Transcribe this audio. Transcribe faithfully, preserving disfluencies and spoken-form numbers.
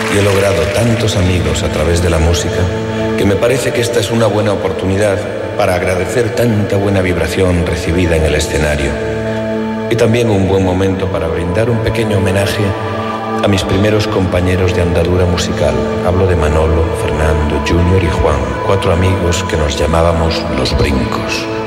y he logrado tantos amigos a través de la música que me parece que esta es una buena oportunidad para agradecer tanta buena vibración recibida en el escenario y también un buen momento para brindar un pequeño homenaje a mis primeros compañeros de andadura musical. Hablo de Manolo, Fernando, Junior y Juan, cuatro amigos que nos llamábamos Los Brincos.